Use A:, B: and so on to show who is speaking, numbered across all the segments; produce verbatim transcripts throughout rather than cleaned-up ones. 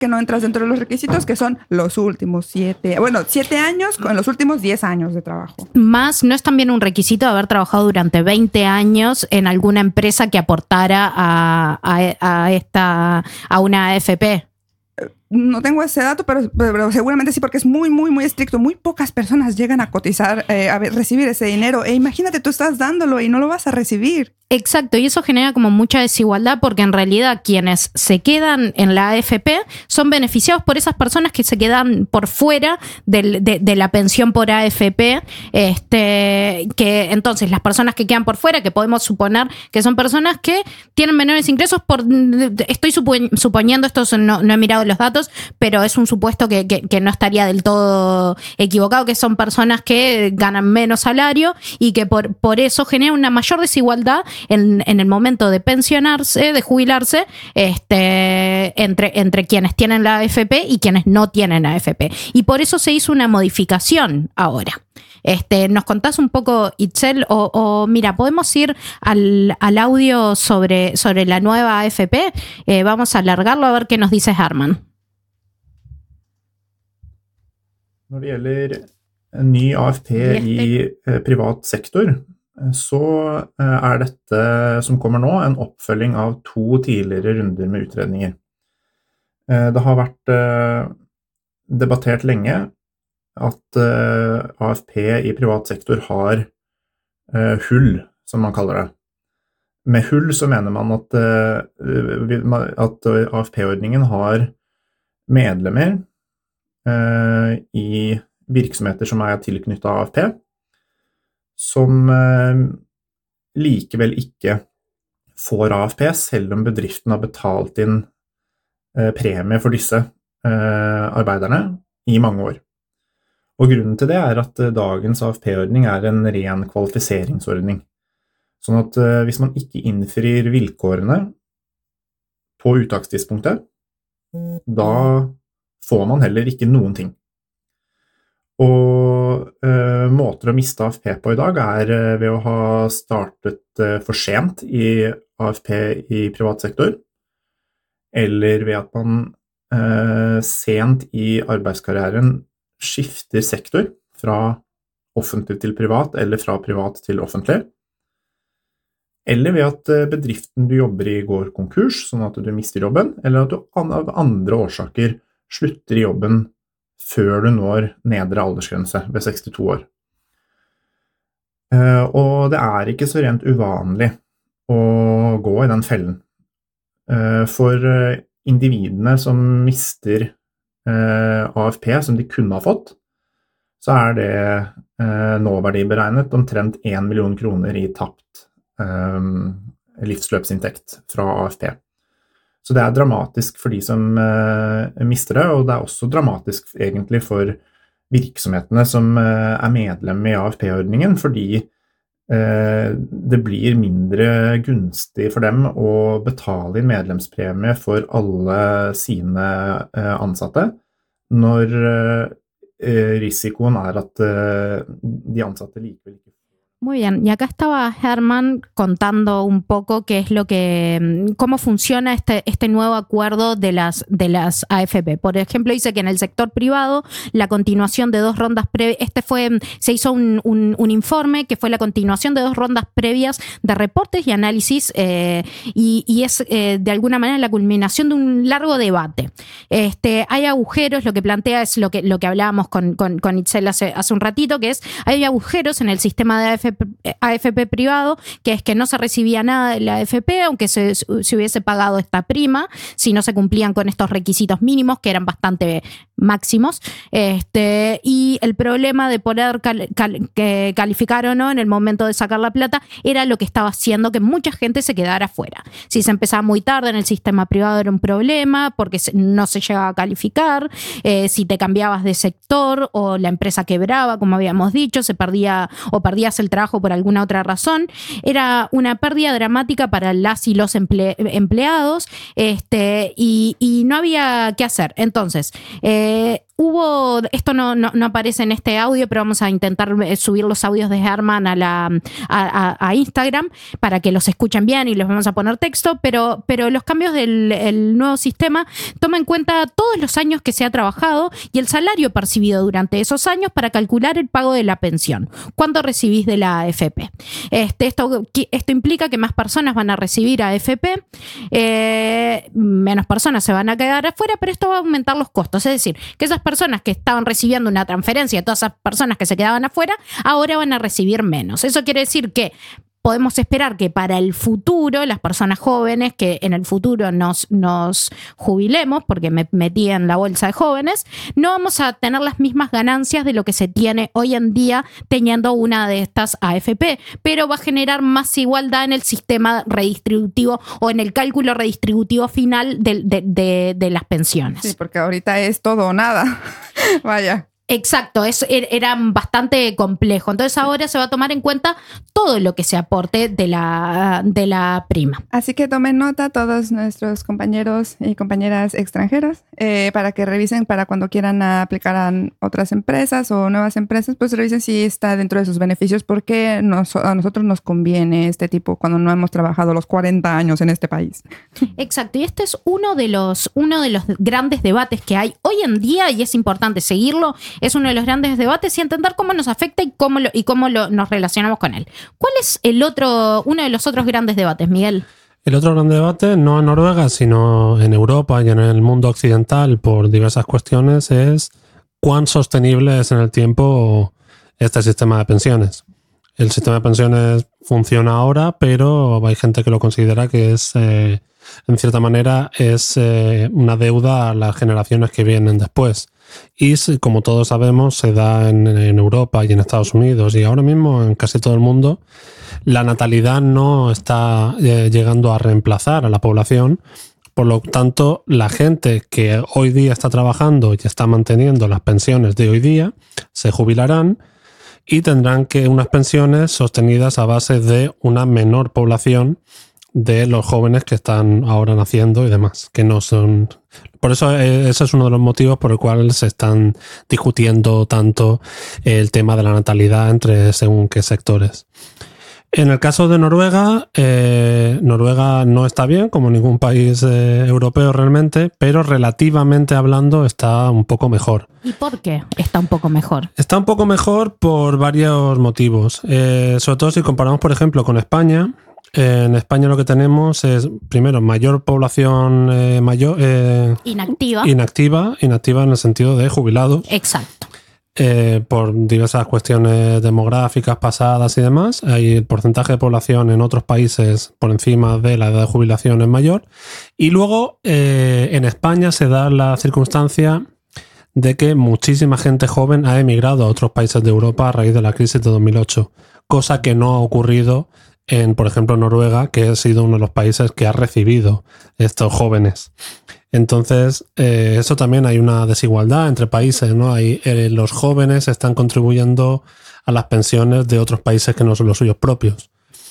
A: que no entras dentro de los requisitos, que son los últimos siete, bueno, siete años con los últimos diez años de trabajo.
B: Más, ¿no es también un requisito haber trabajado durante veinte años en alguna empresa que aportara a, a, a, esta, a una A F P?
A: No tengo ese dato, pero, pero seguramente sí, porque es muy, muy, muy estricto. Muy pocas personas llegan a cotizar, eh, a recibir ese dinero. E imagínate, tú estás dándolo y no lo vas a recibir.
B: Exacto, y eso genera como mucha desigualdad porque en realidad quienes se quedan en la A F P son beneficiados por esas personas que se quedan por fuera del, de, de la pensión por A F P. Este, que entonces las personas que quedan por fuera, que podemos suponer que son personas que tienen menores ingresos, por estoy supo- suponiendo, esto no, no he mirado los datos, pero es un supuesto que, que, que no estaría del todo equivocado, que son personas que ganan menos salario y que por, por eso genera una mayor desigualdad En, en el momento de pensionarse, de jubilarse, este, entre, entre quienes tienen la A F P y quienes no tienen A F P. Y por eso se hizo una modificación ahora. Este, ¿nos contás un poco, Itzel? O, o mira, podemos ir al, al audio sobre, sobre la nueva A F P. Eh, vamos a alargarlo a ver qué nos dice Herman.
C: Når det gjelder en ny A F P i eh, privat sektor, så er dette som kommer nå en oppfølging av to tidligere runder med utredninger. Det har vært debattert lenge at A F P i privat sektor har hull, som man kaller det. Med hull så mener man at, at A F P-ordningen har medlemmer i virksomheter som er tilknyttet A F P, som eh, likevel ikke får A F P, selv om bedriften har betalt inn eh, premie for disse eh, arbeiderne i mange år. Og grunnen til det er at eh, dagens A F P-ordning er en ren kvalifiseringsordning. Sånn at eh, hvis man ikke innfrir vilkårene på uttakstidspunktet, da får man heller ikke noen ting. Og uh, måter å miste A F P på i dag er uh, ved å ha startet uh, for sent i A F P i privat sektor, eller ved at man uh, sent i arbeidskarrieren skifter sektor fra offentlig til privat, eller fra privat til offentlig, eller ved at uh, bedriften du jobber i går konkurs, sånn at du mister jobben, eller at du av andre årsaker slutter i jobben før du når nedre aldersgrense ved sekstito år. Og det er ikke så rent uvanlig å gå i den fellen. For individene som mister A F P som de kunne ha fått, så er det nåverdiberegnet omtrent en million kroner i tapt livsløpsinntekt fra A F P. Så det er dramatisk for de som uh, mister det, og det er også dramatisk egentlig for virksomhetene som uh, er medlem i A F P-ordningen, fordi uh, det blir mindre gunstig for dem å betale inn medlemspremie for alle sine uh, ansatte, når uh, risikoen er at uh, de ansatte likevel ikke.
B: Muy bien, y acá estaba Herman contando un poco qué es lo que, cómo funciona este, este nuevo acuerdo de las, de las A F P. Por ejemplo, dice que en el sector privado la continuación de dos rondas previas, este fue, se hizo un, un, un informe que fue la continuación de dos rondas previas de reportes y análisis eh, y, y es eh, de alguna manera la culminación de un largo debate. Este, hay agujeros, lo que plantea es lo que, lo que hablábamos con, con, con Itzel hace, hace un ratito, que es hay agujeros en el sistema de A F P A F P privado, que es que no se recibía nada de la A F P, aunque se, se hubiese pagado esta prima, si no se cumplían con estos requisitos mínimos, que eran bastante máximos, este, y el problema de poder cal, cal, que calificar o no en el momento de sacar la plata era lo que estaba haciendo que mucha gente se quedara fuera. Si se empezaba muy tarde en el sistema privado era un problema, porque no se llegaba a calificar, eh, si te cambiabas de sector o la empresa quebraba, como habíamos dicho, se perdía o perdías el trabajo por alguna otra razón, era una pérdida dramática para las y los emple- empleados este, y, y no había qué hacer. Entonces, eh, hubo, esto no, no, no aparece en este audio, pero vamos a intentar subir los audios de Herman a, la, a, a, a Instagram para que los escuchen bien y les vamos a poner texto, pero, pero los cambios del el nuevo sistema toma en cuenta todos los años que se ha trabajado y el salario percibido durante esos años para calcular el pago de la pensión. ¿Cuánto recibís de la A F P? Este, esto, esto implica que más personas van a recibir A F P, eh, menos personas se van a quedar afuera, pero esto va a aumentar los costos. Es decir, que esas personas que estaban recibiendo una transferencia, todas esas personas que se quedaban afuera, ahora van a recibir menos. Eso quiere decir que podemos esperar que para el futuro, las personas jóvenes que en el futuro nos, nos jubilemos, porque me metí en la bolsa de jóvenes, no vamos a tener las mismas ganancias de lo que se tiene hoy en día teniendo una de estas A F P, pero va a generar más igualdad en el sistema redistributivo o en el cálculo redistributivo final de, de, de, de las pensiones.
A: Sí, porque ahorita es todo o nada. Vaya.
B: Exacto, es, era bastante complejo. Entonces ahora se va a tomar en cuenta todo lo que se aporte de la, de la prima.
A: Así que tomen nota todos nuestros compañeros y compañeras extranjeros eh, para que revisen para cuando quieran aplicar a otras empresas o nuevas empresas, pues revisen si está dentro de sus beneficios, porque nos, a nosotros nos conviene este tipo cuando no hemos trabajado los cuarenta años en este país.
B: Exacto, y este es uno de los, uno de los grandes debates que hay hoy en día y es importante seguirlo. Es uno de los grandes debates y entender cómo nos afecta y cómo, lo, y cómo lo, nos relacionamos con él. ¿Cuál es el otro, uno de los otros grandes debates, Miguel?
D: El otro gran debate, no en Noruega, sino en Europa y en el mundo occidental por diversas cuestiones, es cuán sostenible es en el tiempo este sistema de pensiones. El sistema de pensiones funciona ahora, pero hay gente que lo considera que es, eh, en cierta manera, es eh, una deuda a las generaciones que vienen después. Y como todos sabemos, se da en, en Europa y en Estados Unidos y ahora mismo en casi todo el mundo. La natalidad no está eh, llegando a reemplazar a la población. Por lo tanto, la gente que hoy día está trabajando y está manteniendo las pensiones de hoy día se jubilarán y tendrán que unas pensiones sostenidas a base de una menor población de los jóvenes que están ahora naciendo y demás, que no son... Por eso ese es uno de los motivos por el cual se están discutiendo tanto el tema de la natalidad entre según qué sectores. En el caso de Noruega, eh, Noruega no está bien, como ningún país eh, europeo realmente, pero relativamente hablando está un poco mejor.
B: ¿Y por qué está un poco mejor?
D: Está un poco mejor por varios motivos. Eh, sobre todo si comparamos, por ejemplo, con España. En España lo que tenemos es, primero, mayor población eh, mayor, eh,
B: inactiva.
D: inactiva, inactiva en el sentido de jubilados.
B: Exacto.
D: Eh, por diversas cuestiones demográficas pasadas y demás. Hay el porcentaje de población en otros países por encima de la edad de jubilación es mayor. Y luego eh, en España se da la circunstancia de que muchísima gente joven ha emigrado a otros países de Europa a raíz de la crisis de dos mil ocho, cosa que no ha ocurrido en, por ejemplo, Noruega, que ha sido uno de los países que ha recibido estos jóvenes. Entonces, eh, eso también hay una desigualdad entre países, ¿no? Hay, eh, los jóvenes están contribuyendo a las pensiones de otros países que no son los suyos propios.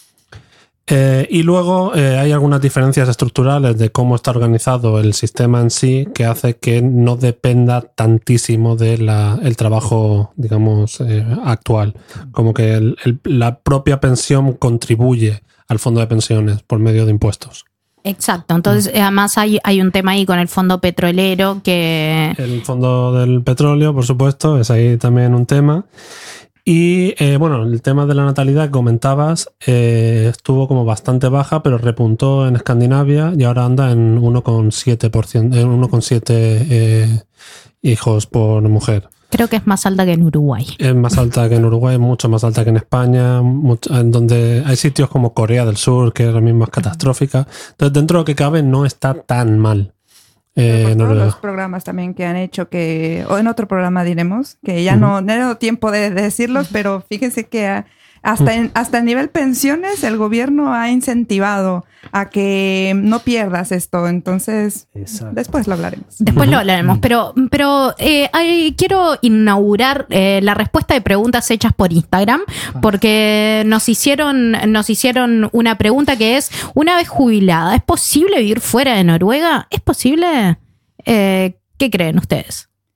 D: Eh, y luego eh, hay algunas diferencias estructurales de cómo está organizado el sistema en sí que hace que no dependa tantísimo del de trabajo, digamos, eh, actual. Como que el, el, la propia pensión contribuye al fondo de pensiones por medio de impuestos.
B: Exacto, entonces además hay, hay un tema ahí con el fondo petrolero que...
D: El fondo del petróleo, por supuesto, es ahí también un tema. Y eh, bueno, el tema de la natalidad que comentabas eh, estuvo como bastante baja, pero repuntó en Escandinavia y ahora anda en uno coma siete por ciento, en uno coma siete eh, hijos por mujer.
B: Creo que es más alta que en Uruguay.
D: Es más alta que en Uruguay, mucho más alta que en España, mucho, en donde hay sitios como Corea del Sur, que ahora mismo es catastrófica. Entonces, dentro de lo que cabe, no está tan mal.
A: Eh, por todos los programas también que han hecho, que o en otro programa diremos, que ya uh-huh. no, no he dado tiempo de, de decirlos, pero fíjense que a, hasta, en, hasta a nivel pensiones el gobierno ha incentivado a que no pierdas esto. Entonces, Exacto. después lo hablaremos.
B: Después uh-huh. lo hablaremos, pero, pero eh, hay, quiero inaugurar eh, la respuesta de preguntas hechas por Instagram, porque nos hicieron, nos hicieron una pregunta que es, una vez jubilada, ¿es posible vivir fuera de Noruega? ¿Es posible? Eh, ¿Qué creen ustedes?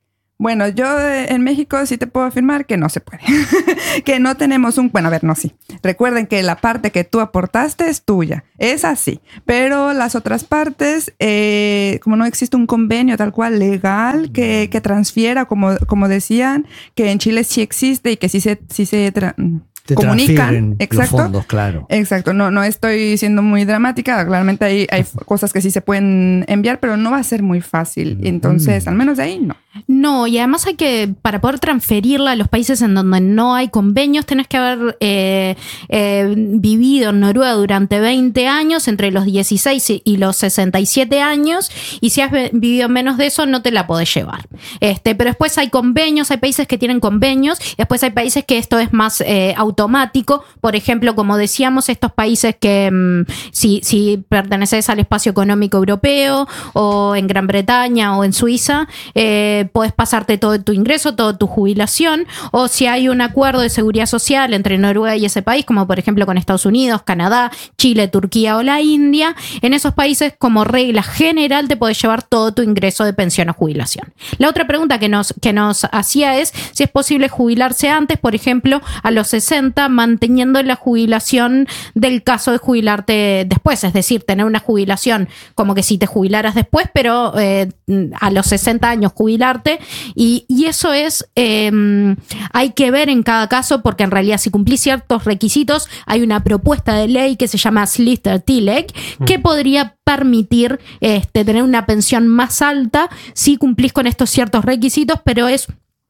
A: Bueno, yo en México sí te puedo afirmar que no se puede. Que no tenemos un... Bueno, a ver, no, sí. Recuerden que la parte que tú aportaste es tuya. Es así. Pero las otras partes, eh, como no existe un convenio tal cual legal que, que transfiera, como, como decían, que en Chile sí existe y que sí se... Sí se tra-
E: Te
A: comunican, exacto,
E: los fondos, claro.
A: Exacto, no, no estoy siendo muy dramática, claramente hay, hay cosas que sí se pueden enviar, pero no va a ser muy fácil, entonces, mm. al menos de ahí no.
B: No, y además hay que, para poder transferirla a los países en donde no hay convenios, tenés que haber eh, eh, vivido en Noruega durante veinte años, entre los dieciséis y los sesenta y siete años, y si has vivido menos de eso, no te la podés llevar. Este, pero después hay convenios, hay países que tienen convenios, y después hay países que esto es más eh, automático. Por ejemplo, como decíamos, estos países que mmm, si, si perteneces al espacio económico europeo, o en Gran Bretaña, o en Suiza, eh, podés pasarte todo tu ingreso, toda tu jubilación, o si hay un acuerdo de seguridad social entre Noruega y ese país, como por ejemplo con Estados Unidos, Canadá, Chile, Turquía o la India, en esos países como regla general te podés llevar todo tu ingreso de pensión o jubilación. La otra pregunta que nos, que nos hacía es si es posible jubilarse antes, por ejemplo, a los sesenta, manteniendo la jubilación del caso de jubilarte después, es decir, tener una jubilación como que si te jubilaras después, pero eh, a los sesenta años jubilar. Y, y eso es, eh, hay que ver en cada caso, porque en realidad si cumplís ciertos requisitos, hay una propuesta de ley que se llama Sliter-Tillegg, mm. que podría permitir este, tener una pensión más alta si cumplís con estos ciertos requisitos, pero es...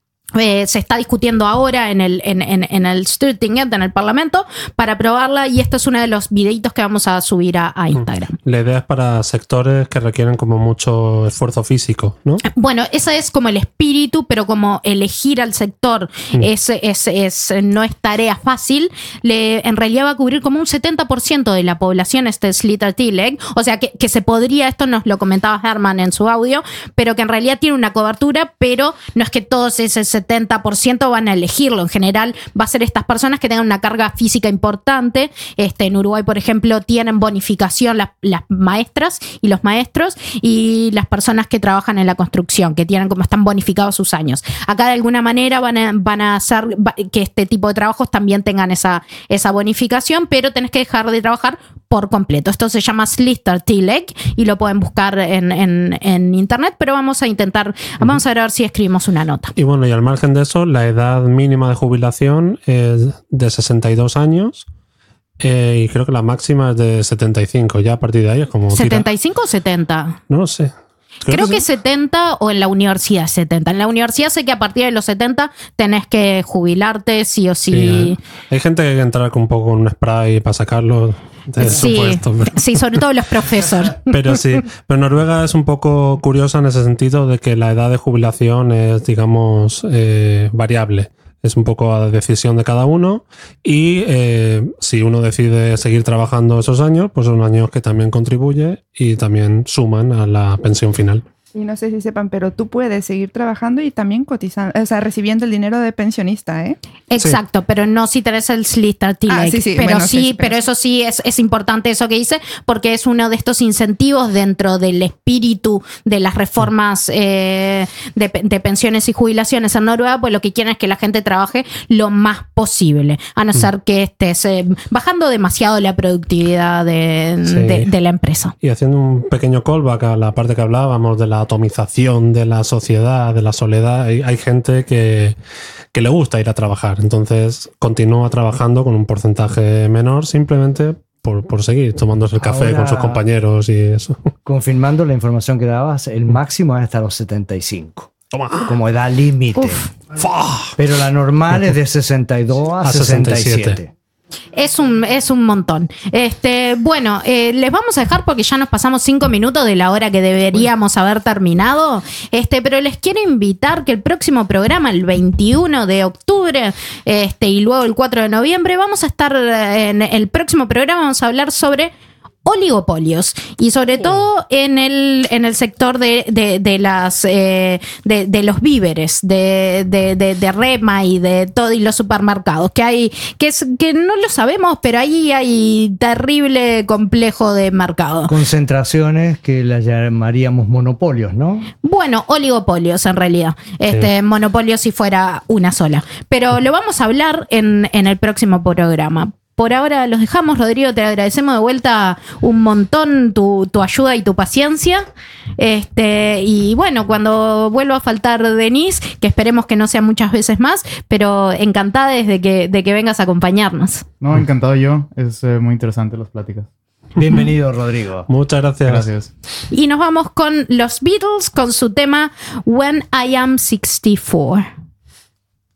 B: Eh, se está discutiendo ahora en el, en, en, en el Stortinget, en el Parlamento, para aprobarla, y esto es uno de los videitos que vamos a subir a, a Instagram.
D: La idea es para sectores que requieren como mucho esfuerzo físico, ¿no?
B: Bueno, ese es como el espíritu, pero como elegir al sector mm. es, es, es, no es tarea fácil, le, en realidad va a cubrir como un setenta por ciento de la población este Sliter-Tillegg, o sea que, que se podría, esto nos lo comentaba Herman en su audio, pero que en realidad tiene una cobertura, pero no es que todos ese setenta por ciento van a elegirlo. En general va a ser estas personas que tengan una carga física importante. Este, en Uruguay, por ejemplo, tienen bonificación las, las maestras y los maestros, y las personas que trabajan en la construcción, que tienen como están bonificados sus años. Acá de alguna manera van a, van a hacer que este tipo de trabajos también tengan esa, esa bonificación, pero tenés que dejar de trabajar por completo. Esto se llama Sliter-Tillegg y lo pueden buscar en, en, en internet, pero vamos a intentar, uh-huh. vamos a ver si escribimos una nota.
D: Y bueno, y al margen de eso, la edad mínima de jubilación es de sesenta y dos años eh, y creo que la máxima es de setenta y cinco. Ya a partir de ahí es como...
B: ¿setenta y cinco o setenta?
D: No lo sé.
B: Creo, Creo que, que setenta, o en la universidad setenta. En la universidad sé que a partir de los setenta tenés que jubilarte sí o sí. sí
D: hay gente que hay que entrar con un poco con un spray para sacarlo de
B: sí,
D: su puesto. Pero...
B: sí, sobre todo los profesores.
D: Pero sí, pero Noruega es un poco curiosa en ese sentido de que la edad de jubilación es, digamos, eh, variable. Es un poco a decisión de cada uno, y eh, si uno decide seguir trabajando esos años, pues son años que también contribuye y también suman a la pensión final.
A: Y no sé si sepan, pero tú puedes seguir trabajando y también cotizando, o sea, recibiendo el dinero de pensionista, ¿eh?
B: Exacto, sí. Pero no si tenés el Sliter-Tillegg. Ah, sí, sí. Pero bueno, sí, sí, sí, pero, pero eso sí es, es importante eso que dice, porque es uno de estos incentivos dentro del espíritu de las reformas eh, de, de pensiones y jubilaciones en Noruega, pues lo que quieren es que la gente trabaje lo más posible, a no ser que estés eh, bajando demasiado la productividad de, sí. de, de la empresa.
D: Y haciendo un pequeño callback a la parte que hablábamos de la atomización de la sociedad, de la soledad, hay, hay gente que, que le gusta ir a trabajar, entonces continúa trabajando con un porcentaje menor simplemente por, por seguir tomándose el café. Ahora, con sus compañeros y eso.
E: Confirmando la información que dabas, el máximo es hasta los setenta y cinco. Toma. Como edad límite. Pero la normal es de sesenta y dos a, a sesenta y siete. sesenta y siete.
B: Es un, es un montón. Este, bueno, eh, les vamos a dejar porque ya nos pasamos cinco minutos de la hora que deberíamos haber terminado. Este, pero les quiero invitar que el próximo programa, el veintiuno de octubre, este, y luego el cuatro de noviembre, vamos a estar en el próximo programa, vamos a hablar sobre oligopolios y sobre todo en el en el sector de, de, de las eh, de, de los víveres de, de, de, de Rema y de todo y los supermercados que hay que es que no lo sabemos, pero ahí hay terrible complejo de mercado,
E: concentraciones que las llamaríamos monopolios, ¿no?
B: Bueno, oligopolios en realidad, este sí. Monopolios si fuera una sola, pero lo vamos a hablar en, en el próximo programa. Por ahora los dejamos, Rodrigo, te agradecemos de vuelta un montón tu, tu ayuda y tu paciencia. Este, y bueno, cuando vuelva a faltar Denise, que esperemos que no sea muchas veces más, pero encantada de que, de que vengas a acompañarnos.
F: No, encantado yo, es eh, muy interesante las pláticas.
E: Bienvenido, Rodrigo.
D: Muchas gracias.
F: Gracias.
B: Y nos vamos con los Beatles con su tema When I Am sixty-four.